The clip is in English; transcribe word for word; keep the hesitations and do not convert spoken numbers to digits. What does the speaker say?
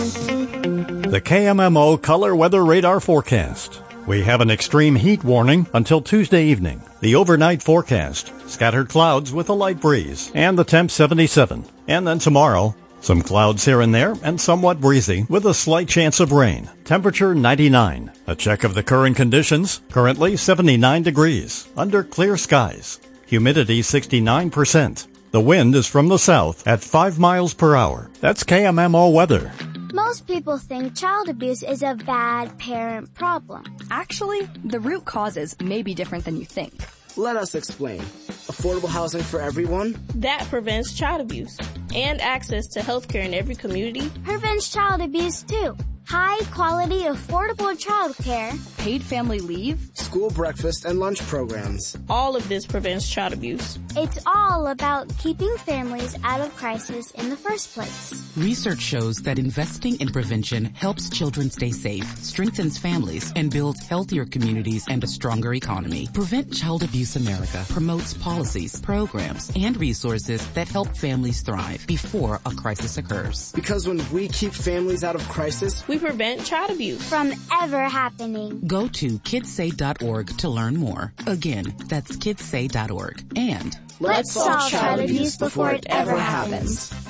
The K M M O Color Weather Radar Forecast. We have an extreme heat warning until Tuesday evening. The overnight forecast, scattered clouds with a light breeze, and the temp seventy-seven. And then tomorrow, some clouds here and there and somewhat breezy with a slight chance of rain. Temperature ninety-nine. A check of the current conditions, currently seventy-nine degrees, under clear skies. Humidity sixty-nine percent. The wind is from the south at five miles per hour. That's K M M O weather. Most people think child abuse is a bad parent problem. Actually, the root causes may be different than you think. Let us explain. Affordable housing for everyone? That prevents child abuse. And access to healthcare in every community prevents child abuse too. High quality, affordable childcare, paid family leave, school breakfast and lunch programs. All of this prevents child abuse. It's all about keeping families out of crisis in the first place. Research shows that investing in prevention helps children stay safe, strengthens families, and builds healthier communities and a stronger economy. Prevent Child Abuse America promotes policies, programs, and resources that help families thrive before a crisis occurs. Because when we keep families out of crisis, we prevent child abuse from ever happening. Go to kids say dot org to learn more. Again, that's kids say dot org. And let's solve child abuse before it ever happens.